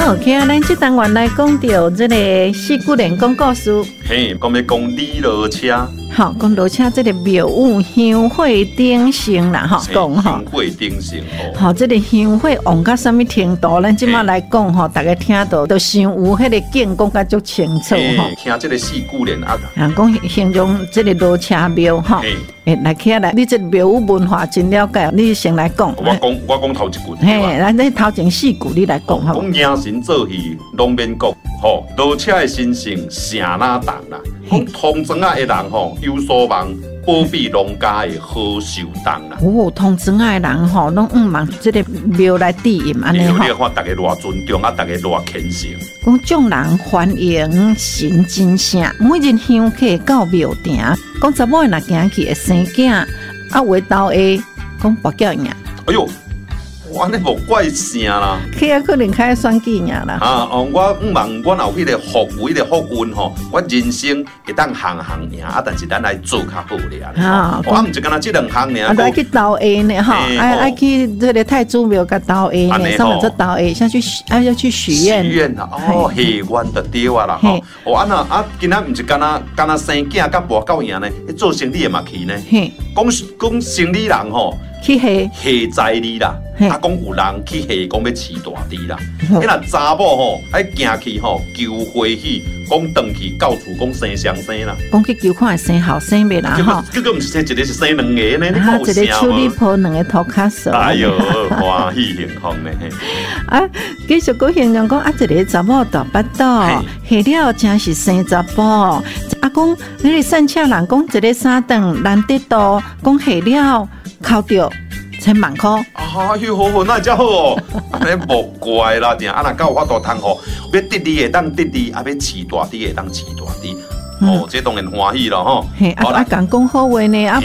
OK 啊，咱这单元来讲到这个四句联讲故事。 嘿，讲要讲李罗车。 好，讲罗车这个庙宇香火鼎盛啦，哈，讲哈。 香火鼎盛哦。 好，这个香火旺到什么程度？咱即马来讲吼，大家听到都想有迄个景讲甲足清楚吼。 听这个四句联啊。 讲形容这个罗车庙哈。来起来，你这庙宇文化真了解，你先来讲。 我讲头一句。 嘿，咱你头前四句你来讲吼。 讲迎神做戏，拢免讲，吼，罗车的神圣城哪重啦？讲通庄仔的人吼有所望，保庇农家的好受当啦。 哦，通庄仔的人吼，拢望这个庙来庇荫安尼吼。 你看大家偌尊重啊，大家偌虔诚。 讲众人欢迎神真圣，每日香客到庙埕，讲查某若行去会生囝，啊话到下讲跋筊赢。 哎呦！安尼无怪声啦， 去啊可能开选举赢啦。 我毋望我有迄个福，迄个福运吼，我人生会当行赢啊，但是咱来做较好俩。我毋是干那这两项尔。 爱去斗下呢吼，爱去这个太祖庙甲斗下呢，上面做斗下，下去要去许愿。 许愿啊，哦，下愿就对啊啦吼。安那今仔毋是干那生囝甲跋到赢呢，做生意的嘛去呢。讲生意人吼。 去下在哩啦，啊，讲有人去下讲要饲大猪啦，迄若查某吼，爱行去吼求欢喜，讲回去到厝讲生双生啦， 讲去求看会生后生袂啦吼， 结果毋是生一个是生两个呢， 一个手里抱两个涂骹手， 哎呦，欢喜幸福呢。 啊，继续讲形容讲啊，一个查某大巴肚，下了真是生查甫。啊，讲你哋善车人讲一个三顿难得到，讲下了扣掉100000块。 哎呦，好，那才好哦，安尼无怪啦，定啊，若够有法度通吼，要得利会当得利，啊，要饲大猪会当饲大猪。哦，这当然欢喜了吼。 嘿，啊，讲好话呢，啊。